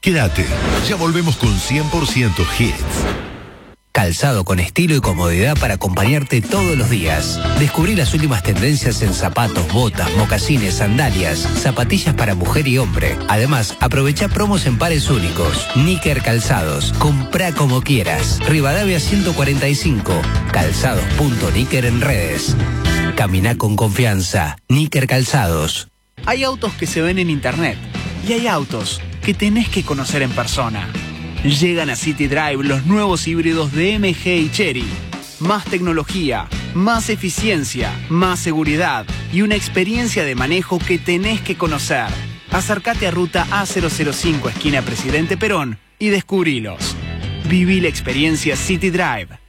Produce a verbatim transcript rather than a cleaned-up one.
Quédate, ya volvemos con cien por ciento Hits. Calzado con estilo y comodidad para acompañarte todos los días. Descubrí las últimas tendencias en zapatos, botas, mocasines, sandalias, zapatillas para mujer y hombre. Además, aprovecha promos en pares únicos. Níker Calzados. Comprá como quieras. Rivadavia ciento cuarenta y cinco. Calzados punto níker en redes. Caminá con confianza. Níker Calzados. Hay autos que se ven en internet y hay autos que tenés que conocer en persona. Llegan a City Drive los nuevos híbridos de M G y Chery. Más tecnología, más eficiencia, más seguridad y una experiencia de manejo que tenés que conocer. Acércate a ruta A cero cero cinco esquina Presidente Perón y descubrilos. Viví la experiencia City Drive.